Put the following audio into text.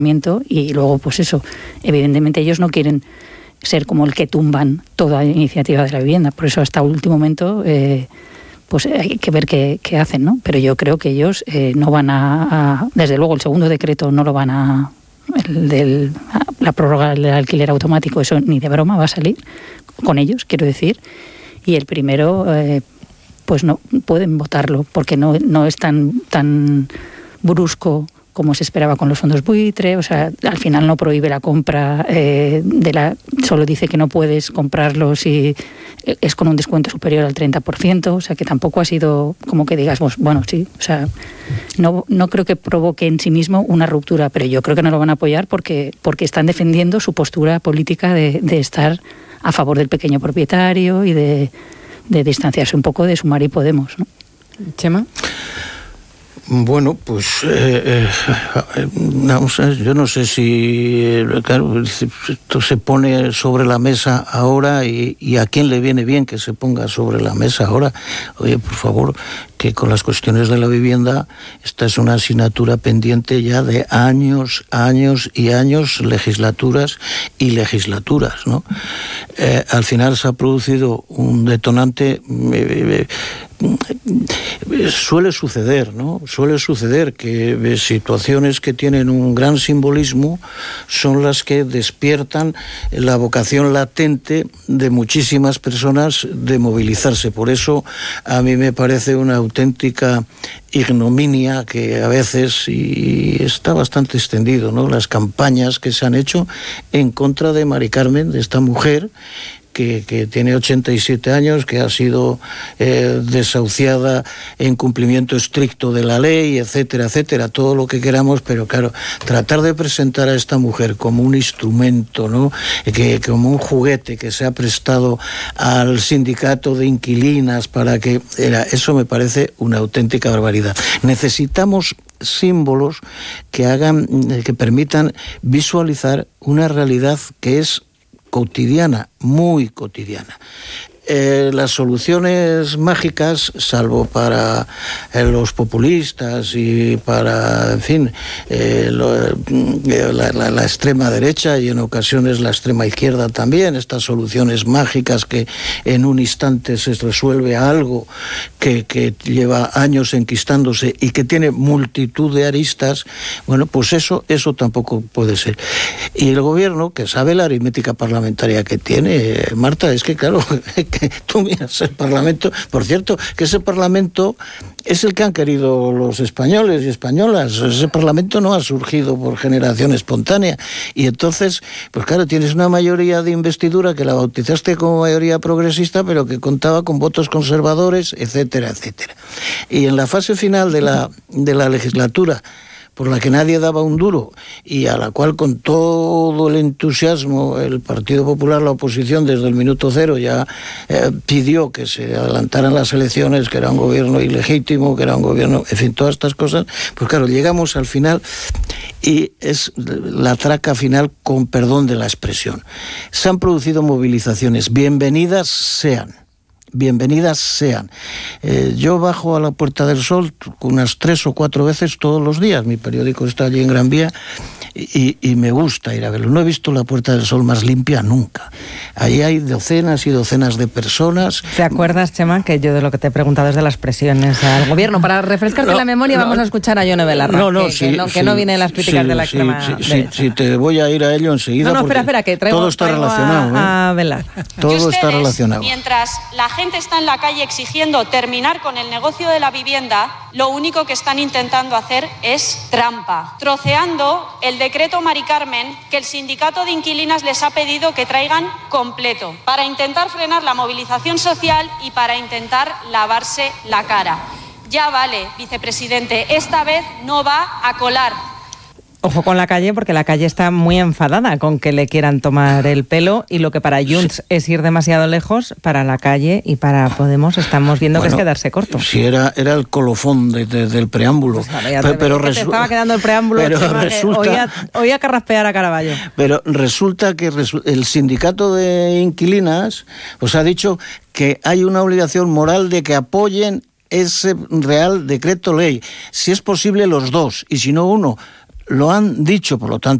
y luego pues eso, evidentemente ellos no quieren ser como el que tumban toda iniciativa de la vivienda, por eso hasta último momento pues hay que ver qué hacen, ¿no? Pero yo creo que ellos no van a desde luego el segundo decreto no lo van a la prórroga del alquiler automático, eso ni de broma va a salir con ellos, quiero decir, y el primero pues no pueden votarlo porque no es tan brusco como se esperaba con los fondos buitre, o sea, al final no prohíbe la compra solo dice que no puedes comprarlo si es con un descuento superior al 30%, o sea, que tampoco ha sido como que digas, bueno, sí, o sea, no creo que provoque en sí mismo una ruptura, pero yo creo que no lo van a apoyar porque están defendiendo su postura política de estar a favor del pequeño propietario y de distanciarse un poco de Sumar y Podemos, ¿no? Chema. Bueno, pues yo no sé si claro, esto se pone sobre la mesa ahora y a quién le viene bien que se ponga sobre la mesa ahora. Oye, por favor, que con las cuestiones de la vivienda esta es una asignatura pendiente ya de años y años, legislaturas y legislaturas, ¿no? Al final se ha producido un detonante. Suele suceder, ¿no? Suele suceder que situaciones que tienen un gran simbolismo son las que despiertan la vocación latente de muchísimas personas de movilizarse. Por eso a mí me parece una auténtica ignominia que a veces, y está bastante extendido, ¿no?, las campañas que se han hecho en contra de Mari Carmen, de esta mujer que tiene 87 años, que ha sido desahuciada en cumplimiento estricto de la ley, etcétera, etcétera, todo lo que queramos, pero claro, tratar de presentar a esta mujer como un instrumento, ¿no?, como un juguete que se ha prestado al sindicato de inquilinas para que eso me parece una auténtica barbaridad. Necesitamos símbolos que permitan visualizar una realidad que es cotidiana, muy cotidiana. Las soluciones mágicas, salvo para los populistas y para, en fin, la extrema derecha y en ocasiones la extrema izquierda también, estas soluciones mágicas que en un instante se resuelve algo que lleva años enquistándose y que tiene multitud de aristas, bueno, pues eso tampoco puede ser. Y el gobierno, que sabe la aritmética parlamentaria que tiene, Marta, es que claro, que tú miras el Parlamento, por cierto, que ese Parlamento es el que han querido los españoles y españolas, ese Parlamento no ha surgido por generación espontánea, y entonces, pues claro, tienes una mayoría de investidura que la bautizaste como mayoría progresista, pero que contaba con votos conservadores, etcétera, etcétera. Y en la fase final de la legislatura, por la que nadie daba un duro y a la cual con todo el entusiasmo el Partido Popular, la oposición, desde el minuto cero ya pidió que se adelantaran las elecciones, que era un gobierno ilegítimo, que era un gobierno, en fin, todas estas cosas, pues claro, llegamos al final y es la traca final, con perdón de la expresión. Se han producido movilizaciones, bienvenidas sean. Yo bajo a la Puerta del Sol unas 3 o 4 veces todos los días. Mi periódico está allí en Gran Vía y me gusta ir a verlo. No he visto la Puerta del Sol más limpia nunca. Allí hay docenas y docenas de personas. ¿Te acuerdas, Chema, que yo de lo que te he preguntado es de las presiones al gobierno? Para refrescarte la memoria vamos a escuchar a Yone Belarra, que no viene en las críticas de la extrema derecha. Sí, te voy a ir a ello enseguida. No, espera, que traigo, todo está relacionado. A Belar. Todo está relacionado. Mientras la gente está en la calle exigiendo terminar con el negocio de la vivienda, lo único que están intentando hacer es trampa, troceando el decreto Mari Carmen que el sindicato de inquilinas les ha pedido que traigan completo, para intentar frenar la movilización social y para intentar lavarse la cara. Ya vale, vicepresidente, esta vez no va a colar. Ojo con la calle, porque la calle está muy enfadada con que le quieran tomar el pelo, y lo que para Junts es ir demasiado lejos, para la calle y para Podemos estamos viendo que es quedarse corto. Sí, era el colofón del preámbulo. Pues te estaba quedando el preámbulo, oía carraspear a Caraballo. Pero resulta que el sindicato de inquilinas os ha dicho que hay una obligación moral de que apoyen ese Real Decreto Ley. Si es posible, los dos, y si no uno. lo han dicho, por lo tanto,